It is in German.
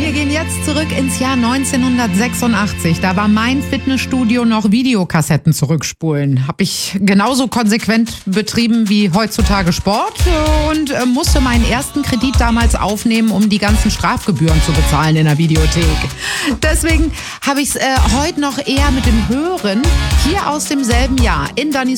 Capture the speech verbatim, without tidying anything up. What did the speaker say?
Wir gehen jetzt zurück ins Jahr neunzehnhundertsechsundachtzig. Da war mein Fitnessstudio noch Videokassetten zurückspulen. Habe ich genauso konsequent betrieben wie heutzutage Sport und äh, musste meinen ersten Kredit damals aufnehmen, um die ganzen Strafgebühren zu bezahlen in der Videothek. Deswegen habe ich es äh, heute noch eher mit dem Hören hier aus demselben Jahr in Dannys